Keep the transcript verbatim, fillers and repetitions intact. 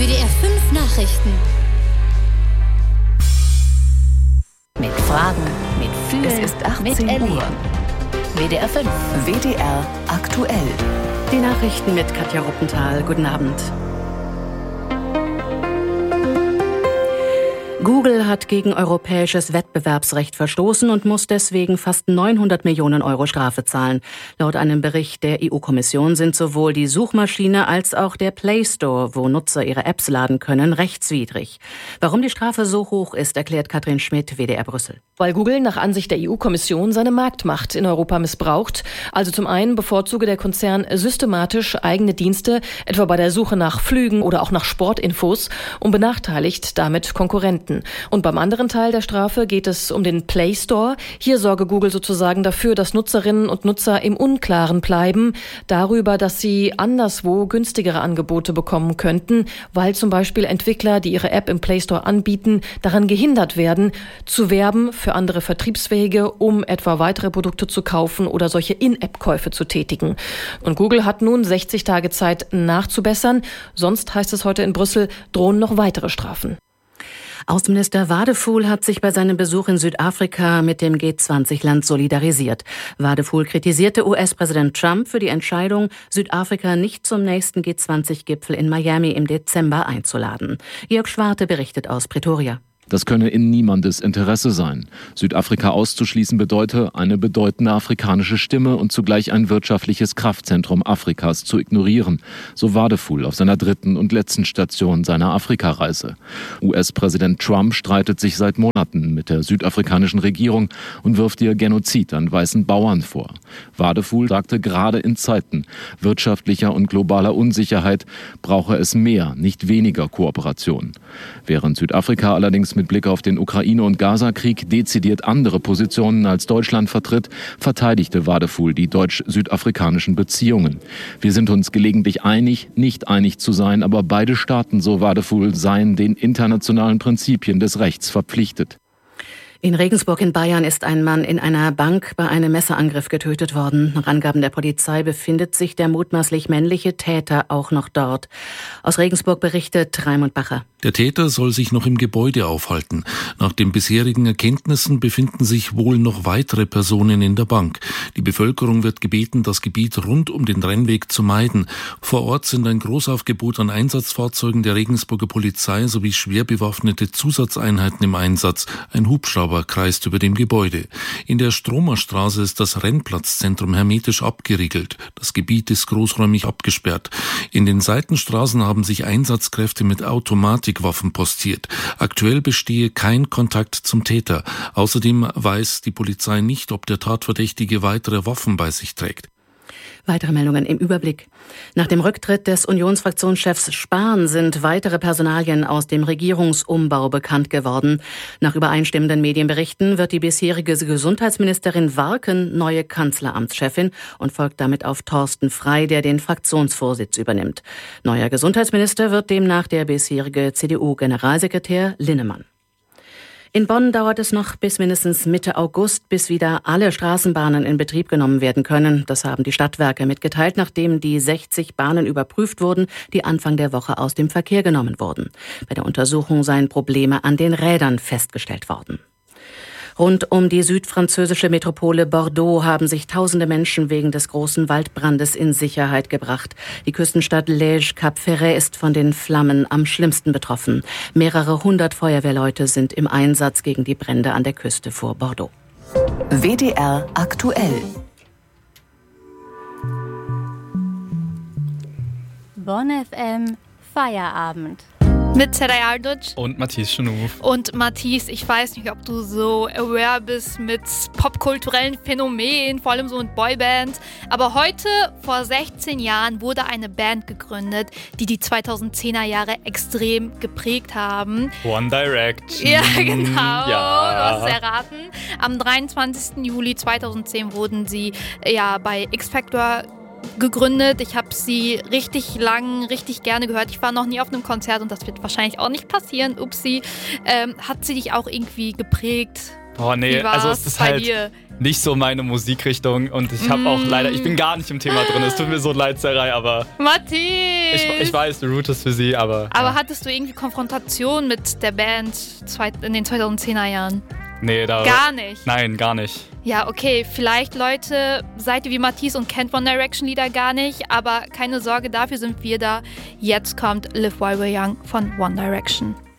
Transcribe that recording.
W D R fünf Nachrichten. Mit Fragen, mit Fühlen, es ist achtzehn Uhr. W D R fünf. W D R aktuell. Die Nachrichten mit Katja Ruppenthal. Guten Abend. Google hat gegen europäisches Wettbewerbsrecht verstoßen und muss deswegen fast neunhundert Millionen Euro Strafe zahlen. Laut einem Bericht der E U-Kommission sind sowohl die Suchmaschine als auch der Play Store, wo Nutzer ihre Apps laden können, rechtswidrig. Warum die Strafe so hoch ist, erklärt Katrin Schmidt, W D R Brüssel. Weil Google nach Ansicht der E U-Kommission seine Marktmacht in Europa missbraucht. Also zum einen bevorzuge der Konzern systematisch eigene Dienste, etwa bei der Suche nach Flügen oder auch nach Sportinfos, und benachteiligt damit Konkurrenten. Und beim anderen Teil der Strafe geht es um den Play Store. Hier sorge Google sozusagen dafür, dass Nutzerinnen und Nutzer im Unklaren bleiben darüber, dass sie anderswo günstigere Angebote bekommen könnten, weil zum Beispiel Entwickler, die ihre App im Play Store anbieten, daran gehindert werden, zu werben für andere Vertriebswege, um etwa weitere Produkte zu kaufen oder solche In-App-Käufe zu tätigen. Und Google hat nun sechzig Tage Zeit nachzubessern. Sonst, heißt es heute in Brüssel, drohen noch weitere Strafen. Außenminister Wadephul hat sich bei seinem Besuch in Südafrika mit dem G zwanzig Land solidarisiert. Wadephul kritisierte U S-Präsident Trump für die Entscheidung, Südafrika nicht zum nächsten G zwanzig Gipfel in Miami im Dezember einzuladen. Jörg Schwarte berichtet aus Pretoria. Das könne in niemandes Interesse sein. Südafrika auszuschließen bedeute, eine bedeutende afrikanische Stimme und zugleich ein wirtschaftliches Kraftzentrum Afrikas zu ignorieren, so Wadephul auf seiner dritten und letzten Station seiner Afrikareise. U S-Präsident Trump streitet sich seit Monaten mit der südafrikanischen Regierung und wirft ihr Genozid an weißen Bauern vor. Wadephul sagte, gerade in Zeiten wirtschaftlicher und globaler Unsicherheit brauche es mehr, nicht weniger Kooperation. Während Südafrika allerdings mit Blick auf den Ukraine- und Gaza-Krieg dezidiert andere Positionen als Deutschland vertritt, verteidigte Wadephul die deutsch-südafrikanischen Beziehungen. Wir sind uns gelegentlich einig, nicht einig zu sein, aber beide Staaten, so Wadephul, seien den internationalen Prinzipien des Rechts verpflichtet. In Regensburg in Bayern ist ein Mann in einer Bank bei einem Messerangriff getötet worden. Nach Angaben der Polizei befindet sich der mutmaßlich männliche Täter auch noch dort. Aus Regensburg berichtet Raimund Bacher. Der Täter soll sich noch im Gebäude aufhalten. Nach den bisherigen Erkenntnissen befinden sich wohl noch weitere Personen in der Bank. Die Bevölkerung wird gebeten, das Gebiet rund um den Rennweg zu meiden. Vor Ort sind ein Großaufgebot an Einsatzfahrzeugen der Regensburger Polizei sowie schwer bewaffnete Zusatzeinheiten im Einsatz. Ein Hubschrauber kreist über dem Gebäude. In der Stromerstraße ist das Rennplatzzentrum hermetisch abgeriegelt. Das Gebiet ist großräumig abgesperrt. In den Seitenstraßen haben sich Einsatzkräfte mit Automatikwaffen postiert. Aktuell bestehe kein Kontakt zum Täter. Außerdem weiß die Polizei nicht, ob der Tatverdächtige weitere Waffen bei sich trägt. Weitere Meldungen im Überblick. Nach dem Rücktritt des Unionsfraktionschefs Spahn sind weitere Personalien aus dem Regierungsumbau bekannt geworden. Nach übereinstimmenden Medienberichten wird die bisherige Gesundheitsministerin Warken neue Kanzleramtschefin und folgt damit auf Thorsten Frey, der den Fraktionsvorsitz übernimmt. Neuer Gesundheitsminister wird demnach der bisherige C D U-Generalsekretär Linnemann. In Bonn dauert es noch bis mindestens Mitte August, bis wieder alle Straßenbahnen in Betrieb genommen werden können. Das haben die Stadtwerke mitgeteilt, nachdem die sechzig Bahnen überprüft wurden, die Anfang der Woche aus dem Verkehr genommen wurden. Bei der Untersuchung seien Probleme an den Rädern festgestellt worden. Rund um die südfranzösische Metropole Bordeaux haben sich tausende Menschen wegen des großen Waldbrandes in Sicherheit gebracht. Die Küstenstadt Lège-Cap-Ferret ist von den Flammen am schlimmsten betroffen. Mehrere hundert Feuerwehrleute sind im Einsatz gegen die Brände an der Küste vor Bordeaux. W D R aktuell. Bonn F M Feierabend. Mit Seday Arduc und Matthias Schenouf. Und Matthias, ich weiß nicht, ob du so aware bist mit popkulturellen Phänomenen, vor allem so mit Boybands. Aber heute, vor sechzehn Jahren, wurde eine Band gegründet, die die zweitausendzehner Jahre extrem geprägt haben. One Direction. Ja, genau. Ja. Du hast es erraten. Am dreiundzwanzigsten Juli zweitausendzehn wurden sie ja bei X-Factor gegründet. Ich habe sie richtig lang, richtig gerne gehört. Ich war noch nie auf einem Konzert und das wird wahrscheinlich auch nicht passieren. Upsi. Ähm, hat sie dich auch irgendwie geprägt? Boah, nee, Wie war's also es ist bei halt dir? nicht so meine Musikrichtung und ich habe auch leider, ich bin gar nicht im Thema drin. Es tut mir so leid, Sarai, aber Matthias! ich, ich weiß, du rootest für sie, aber... Aber ja. hattest du irgendwie Konfrontation mit der Band in den zweitausendzehner Jahren? Nee, da... Gar nicht? Nein, gar nicht. Ja, okay, vielleicht, Leute, seid ihr wie Matthias und kennt One Direction Lieder gar nicht, aber keine Sorge, dafür sind wir da. Jetzt kommt Live While We're Young von One Direction.